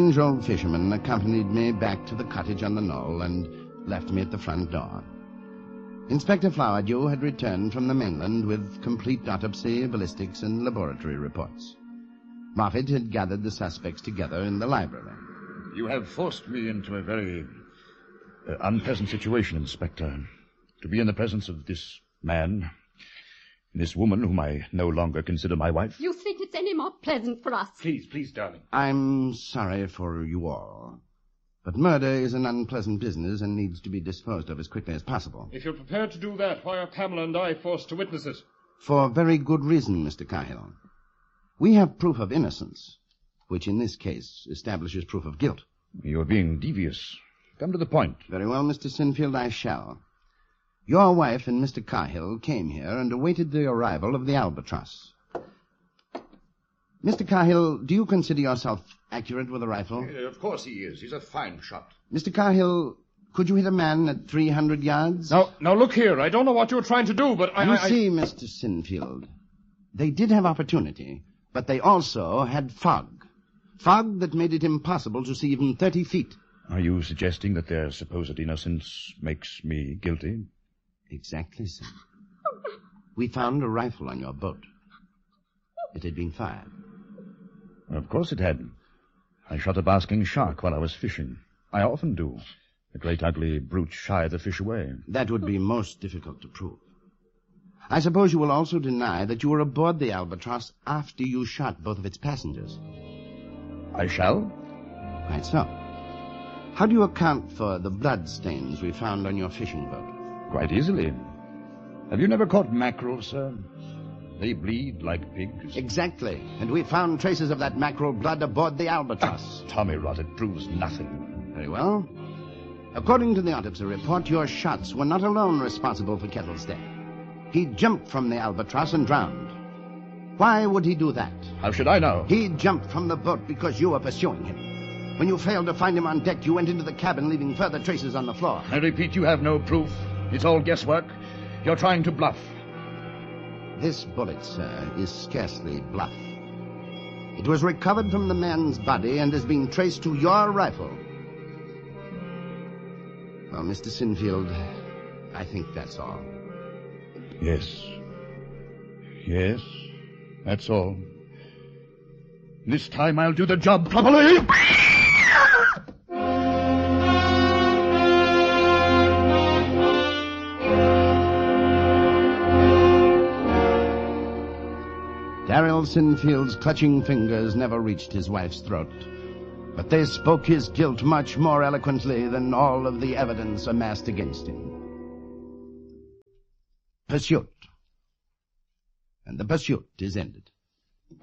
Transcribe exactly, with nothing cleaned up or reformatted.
strange old fisherman accompanied me back to the cottage on the knoll and left me at the front door. Inspector Flowerdew had returned from the mainland with complete autopsy, ballistics, and laboratory reports. Moffat had gathered the suspects together in the library. You have forced me into a very uh, unpleasant situation, Inspector. To be in the presence of this man, this woman whom I no longer consider my wife. You think it's any more pleasant for us? Please, please, darling. I'm sorry for you all. But murder is an unpleasant business and needs to be disposed of as quickly as possible. If you're prepared to do that, why are Pamela and I forced to witness it? For very good reason, Mister Cahill. We have proof of innocence, which in this case establishes proof of guilt. You're being devious. Come to the point. Very well, Mister Sinfield, I shall. Your wife and Mister Cahill came here and awaited the arrival of the Albatross. Mister Cahill, do you consider yourself accurate with a rifle? Uh, of course he is. He's a fine shot. Mister Cahill, could you hit a man at three hundred yards? Now, now look here. I don't know what you're trying to do, but I... You I, I... see, Mister Sinfield, they did have opportunity, but they also had fog. Fog that made it impossible to see even thirty feet. Are you suggesting that their supposed innocence makes me guilty? Exactly so. We found a rifle on your boat. It had been fired. Of course it had. I shot a basking shark while I was fishing. I often do. The great ugly brute shied the fish away. That would be most difficult to prove. I suppose you will also deny that you were aboard the Albatross after you shot both of its passengers. I shall. Quite so. How do you account for the blood stains we found on your fishing boat? Quite easily. Have you never caught mackerel, sir? They bleed like pigs. Exactly. And we found traces of that mackerel blood aboard the Albatross. Ah, Tommy rot, it proves nothing. Very well. According to the autopsy report, your shots were not alone responsible for Kettle's death. He jumped from the Albatross and drowned. Why would he do that? How should I know? He jumped from the boat because you were pursuing him. When you failed to find him on deck, you went into the cabin, leaving further traces on the floor. I repeat, you have no proof. It's all guesswork. You're trying to bluff. This bullet, sir, is scarcely bluff. It was recovered from the man's body and is being traced to your rifle. Well, Mister Sinfield, I think that's all. Yes. Yes, that's all. This time I'll do the job properly. Darrell Sinfield's clutching fingers never reached his wife's throat, but they spoke his guilt much more eloquently than all of the evidence amassed against him. Pursuit. And the pursuit is ended.